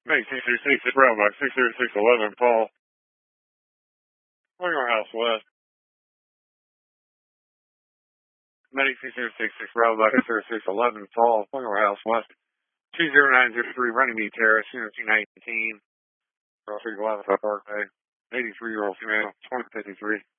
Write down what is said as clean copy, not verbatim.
Make 636 Brown Box 63611 Paul. Winger House West. Medic 6066 Bravo Box 63611 Paul. Winger House West. 20903 Running Me Terrace, Unit 219. Cross Eagle Avenue, Park Bay. 83-year-old female, 2053.